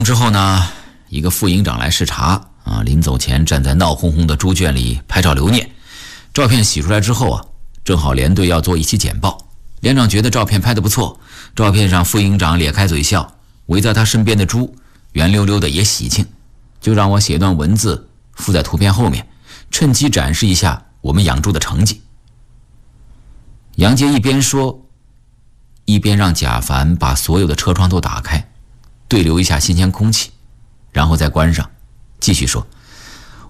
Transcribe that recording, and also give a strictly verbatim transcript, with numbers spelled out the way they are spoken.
之后呢，一个副营长来视察啊，临走前站在闹哄哄的猪圈里拍照留念。照片洗出来之后啊，正好连队要做一期简报。连长觉得照片拍得不错，照片上副营长咧开嘴笑，围在他身边的猪圆溜溜的也喜庆，就让我写段文字附在图片后面，趁机展示一下我们养猪的成绩。杨杰一边说，一边让贾凡把所有的车窗都打开，对流一下新鲜空气，然后再关上，继续说：